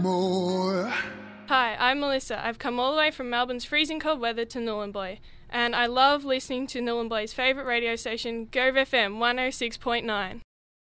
more. Hi, I'm Melissa. I've come all the way from Melbourne's freezing cold weather to Nhulunbuy, and I love listening to Nhulunbuy's favourite radio station, Gove FM 106.9.